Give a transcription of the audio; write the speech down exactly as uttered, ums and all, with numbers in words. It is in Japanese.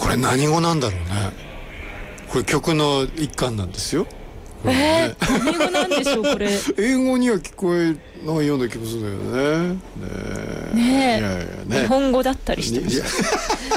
これ何語なんだろうね。これ曲の一環なんですよ。 えー、何語なんでしょうこれ。 英語には聞こえないような気もするんだよね。ねえ。 ねえ、 いやいやね。 日本語だったりしてました。